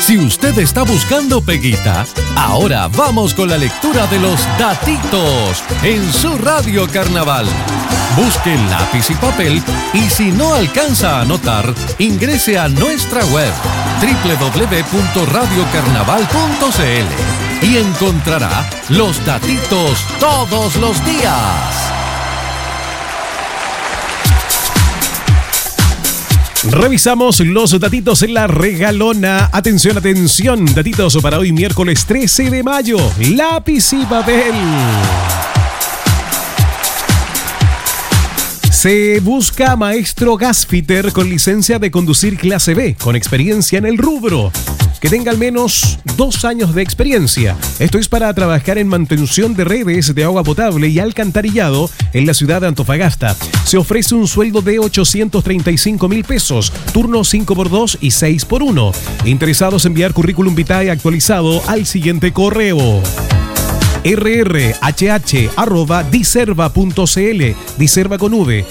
Si usted está buscando peguita, ahora vamos con la lectura de los datitos en su Radio Carnaval. Busque lápiz y papel y si no alcanza a anotar, ingrese a nuestra web www.radiocarnaval.cl y encontrará los datitos todos los días. Revisamos los datitos en la regalona. Atención, atención. Datitos para hoy miércoles 13 de mayo. Lápiz y papel. Se busca maestro gasfitter con licencia de conducir clase B, con experiencia en el rubro, que tenga al menos 2 años de experiencia. Esto es para trabajar en mantención de redes de agua potable y alcantarillado en la ciudad de Antofagasta. Se ofrece un sueldo de 835.000 pesos, turno 5x2 y 6x1. Interesados en enviar currículum vitae actualizado al siguiente correo: rrhh@diserva.cl, diserva con v,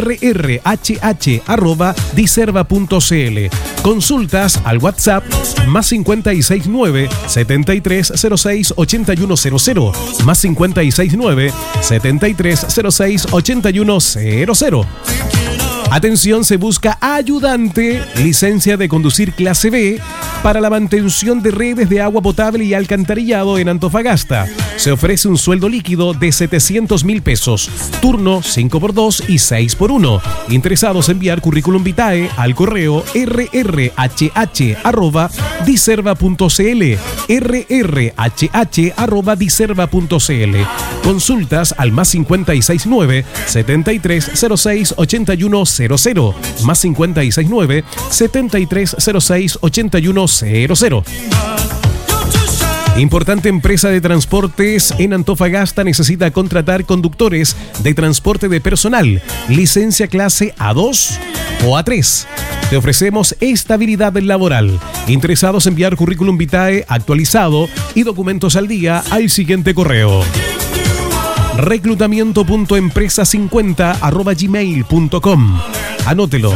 rrhh@diserva.cl. Consultas al WhatsApp más 569 7306 8100, más 569 7306 8100. Atención, se busca ayudante, licencia de conducir clase B para la mantención de redes de agua potable y alcantarillado en Antofagasta. Se ofrece un sueldo líquido de 700.000 pesos, turno 5x2 y 6x1. Interesados en enviar currículum vitae al correo rrhh@diserva.cl, rrhh@diserva.cl. Consultas al más 569 7306 8100, más 569 7306 8100. Importante empresa de transportes en Antofagasta necesita contratar conductores de transporte de personal, licencia clase A2 o A3. Te ofrecemos estabilidad laboral. Interesados en enviar currículum vitae actualizado y documentos al día al siguiente correo: reclutamiento.empresa50@gmail.com. Anótelo: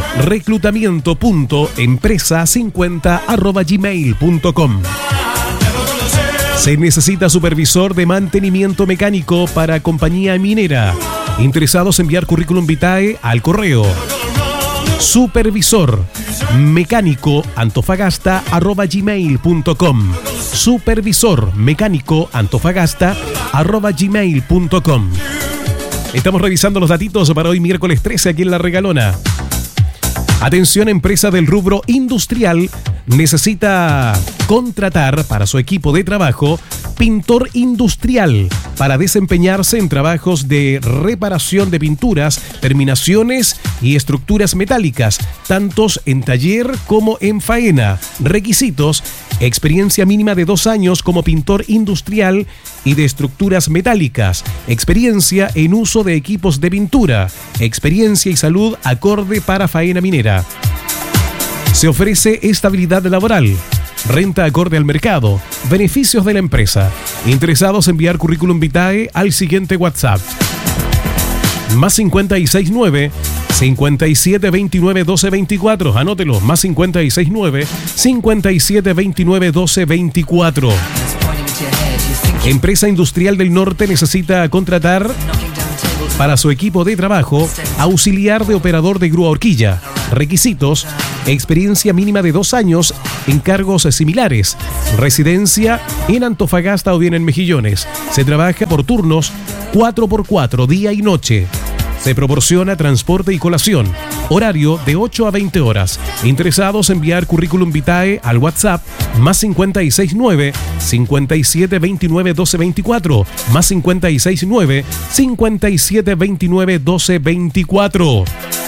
reclutamiento.empresa50@gmail.com. Se necesita supervisor de mantenimiento mecánico para compañía minera. Interesados en enviar currículum vitae al correo supervisor mecánico antofagasta@gmail.com, supervisor mecánico antofagasta@gmail.com. Estamos revisando los datitos para hoy miércoles 13 aquí en La Regalona. Atención, empresa del rubro industrial necesita contratar para su equipo de trabajo pintor industrial para desempeñarse en trabajos de reparación de pinturas, terminaciones y estructuras metálicas, tantos en taller como en faena. Requisitos: experiencia mínima de 2 años como pintor industrial y de estructuras metálicas, experiencia en uso de equipos de pintura, experiencia y salud acorde para faena minera. Se ofrece estabilidad laboral, renta acorde al mercado, beneficios de la empresa. Interesados en enviar currículum vitae al siguiente WhatsApp: más 569 5729 1224. Anótelo: más 569 5729 1224. Empresa Industrial del Norte necesita contratar para su equipo de trabajo auxiliar de operador de grúa horquilla. Requisitos: experiencia mínima de 2 años en cargos similares, residencia en Antofagasta o bien en Mejillones. Se trabaja por turnos 4x4, día y noche. Se proporciona transporte y colación. Horario de 8 a 20 horas. Interesados en enviar currículum vitae al WhatsApp más 569 5729 1224, más 569 5729 1224.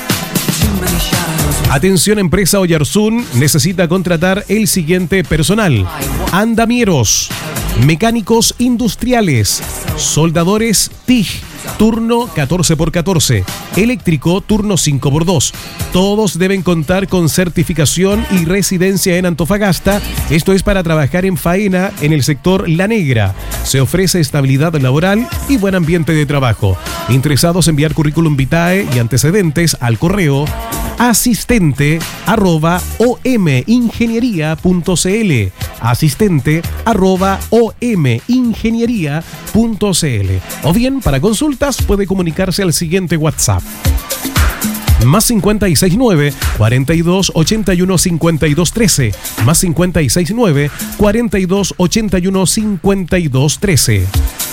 Atención, empresa Oyarzún necesita contratar el siguiente personal: andamieros, mecánicos industriales, soldadores TIG, turno 14x14, eléctrico, turno 5x2. Todos deben contar con certificación y residencia en Antofagasta. Esto es para trabajar en faena en el sector La Negra. Se ofrece estabilidad laboral y buen ambiente de trabajo. Interesados, enviar currículum vitae y antecedentes al correo asistente@omingeniería.cl, asistente@omingeniería.cl, o bien para consultas puede comunicarse al siguiente WhatsApp: más 569 42 81 52 13, más 569 42 81 52 13.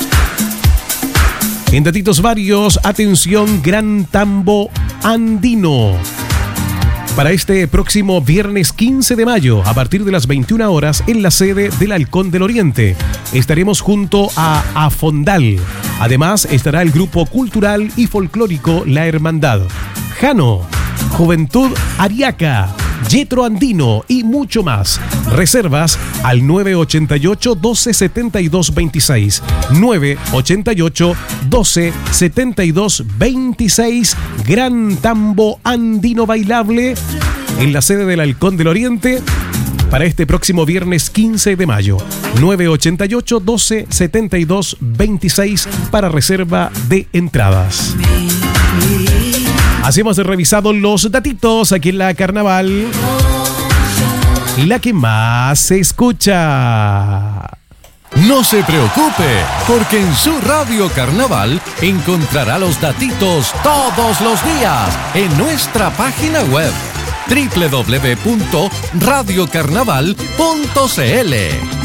En datitos varios, atención, Gran Tambo Andino. Para este próximo viernes 15 de mayo, a partir de las 21 horas, en la sede del Halcón del Oriente, estaremos junto a Afondal. Además, estará el grupo cultural y folclórico La Hermandad, Jano, Juventud Ariaca, Yetro Andino y mucho más. Reservas al 988 12 72 26, 988 12 72 26. Gran Tambo Andino bailable en la sede del Halcón del Oriente para este próximo viernes 15 de mayo. 988 12 72 26 para reserva de entradas. Así hemos revisado los datitos aquí en la Carnaval, la que más se escucha. No se preocupe, porque en su Radio Carnaval encontrará los datitos todos los días en nuestra página web www.radiocarnaval.cl.